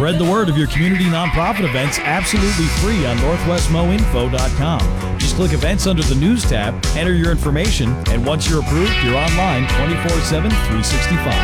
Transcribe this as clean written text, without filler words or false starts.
Spread the word of your community nonprofit events absolutely free on northwestmoinfo.com. Just click events under the news tab, enter your information, and once you're approved, you're online 24/7, 365.